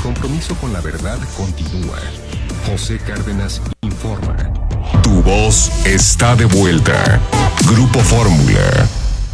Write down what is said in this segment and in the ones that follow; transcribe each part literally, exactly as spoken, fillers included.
compromiso con la verdad continúa. José Cárdenas informa. Tu voz está de vuelta. Grupo Fórmula.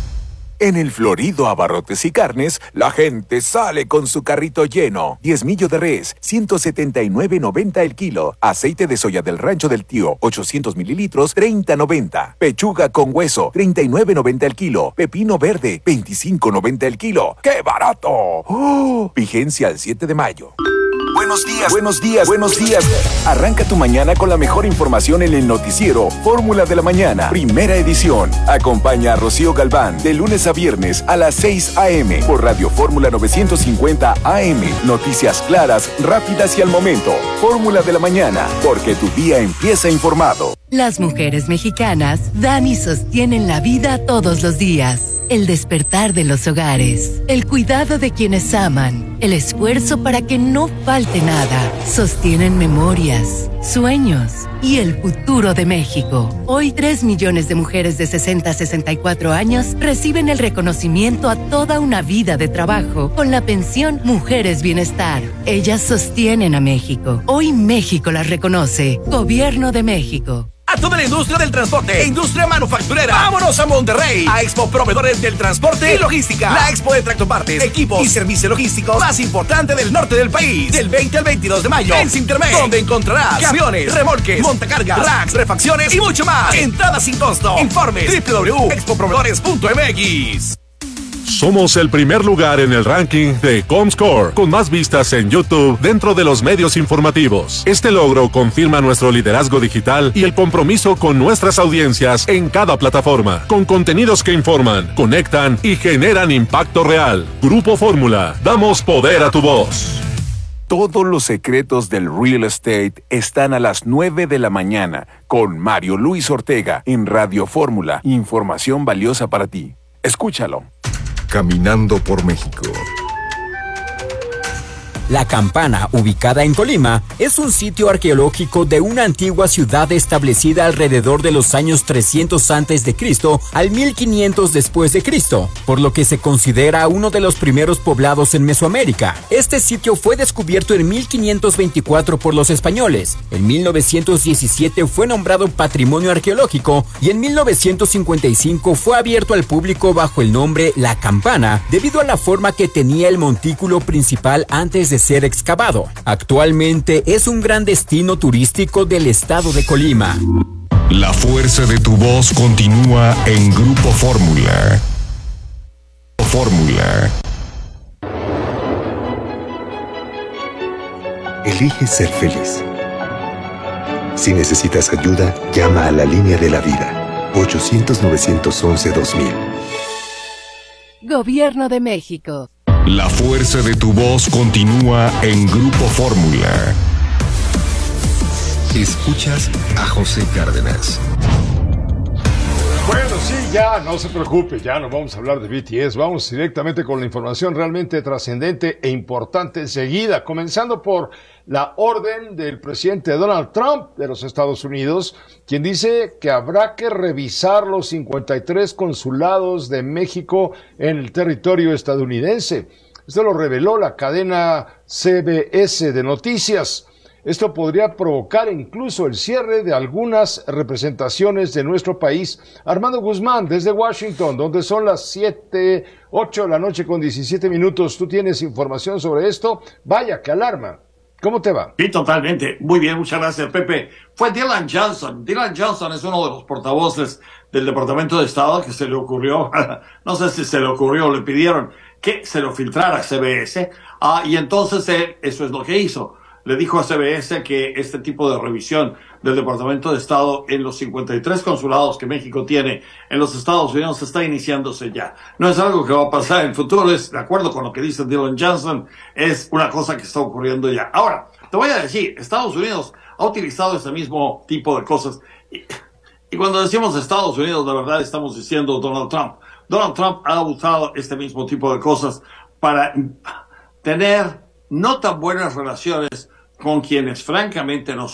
En el florido Abarrotes y Carnes, la gente sale con su carrito lleno. Diezmillo de res, ciento setenta y nueve noventa el kilo. Aceite de soya del Rancho del Tío, ochocientos mililitros, treinta noventa. Pechuga con hueso, treinta y nueve noventa el kilo. Pepino verde, veinticinco noventa el kilo. ¡Qué barato! ¡Oh! Vigencia al siete de mayo. Buenos días, buenos días, buenos días. Arranca tu mañana con la mejor información en el noticiero Fórmula de la Mañana, primera edición. Acompaña a Rocío Galván de lunes a viernes a las seis a.m. por Radio Fórmula novecientos cincuenta A M. Noticias claras, rápidas y al momento. Fórmula de la Mañana, porque tu día empieza informado. Las mujeres mexicanas dan y sostienen la vida todos los días. El despertar de los hogares, el cuidado de quienes aman, el esfuerzo para que no falte nada. Sostienen memorias, sueños y el futuro de México. Hoy, tres millones de mujeres de sesenta a sesenta y cuatro años reciben el reconocimiento a toda una vida de trabajo con la pensión Mujeres Bienestar. Ellas sostienen a México. Hoy México las reconoce. Gobierno de México. A toda la industria del transporte e industria manufacturera, vámonos a Monterrey, a Expo Proveedores del Transporte y Logística, la expo de tractopartes, equipos y servicios logísticos más importante del norte del país, del veinte al veintidós de mayo, en Sintermex, donde encontrarás camiones, remolques, montacargas, racks, refacciones y mucho más. Entrada sin costo. Informes doble u doble u doble u punto expo proveedores punto m x. Somos el primer lugar en el ranking de Comscore, con más vistas en YouTube dentro de los medios informativos. Este logro confirma nuestro liderazgo digital y el compromiso con nuestras audiencias en cada plataforma, con contenidos que informan, conectan y generan impacto real. Grupo Fórmula, damos poder a tu voz. Todos los secretos del real estate están a las nueve de la mañana con Mario Luis Ortega en Radio Fórmula. Información valiosa para ti. Escúchalo. Caminando por México. La Campana, ubicada en Colima, es un sitio arqueológico de una antigua ciudad establecida alrededor de los años trescientos antes de Cristo al mil quinientos después de Cristo, por lo que se considera uno de los primeros poblados en Mesoamérica. Este sitio fue descubierto en mil quinientos veinticuatro por los españoles. En mil novecientos diecisiete fue nombrado Patrimonio Arqueológico y en mil novecientos cincuenta y cinco fue abierto al público bajo el nombre La Campana, debido a la forma que tenía el montículo principal antes de de ser excavado. Actualmente es un gran destino turístico del estado de Colima. La fuerza de tu voz continúa en Grupo Fórmula. Fórmula. Elige ser feliz. Si necesitas ayuda, llama a la línea de la vida. ochocientos, novecientos once, dos mil. Gobierno de México. La fuerza de tu voz continúa en Grupo Fórmula. Escuchas a José Cárdenas. Bueno, sí, ya, no se preocupe, ya no vamos a hablar de B T S, vamos directamente con la información realmente trascendente e importante enseguida, comenzando por la orden del presidente Donald Trump de los Estados Unidos, quien dice que habrá que revisar los cincuenta y tres consulados de México en el territorio estadounidense. Esto lo reveló la cadena C B S de noticias. Esto podría provocar incluso el cierre de algunas representaciones de nuestro país. Armando Guzmán, desde Washington, donde son las siete, ocho de la noche con diecisiete minutos. ¿Tú tienes información sobre esto? Vaya, qué alarma. ¿Cómo te va? Sí, totalmente. Muy bien, muchas gracias, Pepe. Fue Dylan Johnson. Dylan Johnson es uno de los portavoces del Departamento de Estado que se le ocurrió, no sé si se le ocurrió o le pidieron que se lo filtrara a C B S. Ah, y entonces él, eso es lo que hizo. Le dijo a C B S que este tipo de revisión del Departamento de Estado en los cincuenta y tres consulados que México tiene en los Estados Unidos está iniciándose ya. No es algo que va a pasar en el futuro, es de acuerdo con lo que dice Dylan Johnson, es una cosa que está ocurriendo ya. Ahora, te voy a decir, Estados Unidos ha utilizado este mismo tipo de cosas. Y, y cuando decimos Estados Unidos, de verdad estamos diciendo Donald Trump. Donald Trump ha usado este mismo tipo de cosas para tener no tan buenas relaciones con quienes francamente no